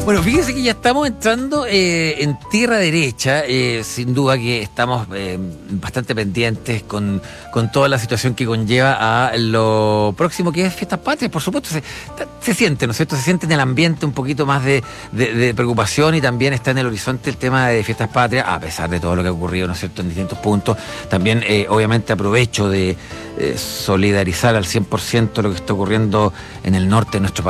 Bueno, fíjese que ya estamos entrando en tierra derecha. Sin duda que estamos bastante pendientes con toda la situación que conlleva a lo próximo que es Fiestas Patrias. Por supuesto, se siente, ¿no es cierto? Se siente en el ambiente un poquito más de preocupación, y también está en el horizonte el tema de Fiestas Patrias, a pesar de todo lo que ha ocurrido, ¿no es cierto?, en distintos puntos. También, obviamente, aprovecho de solidarizar al 100% lo que está ocurriendo en el norte de nuestro país.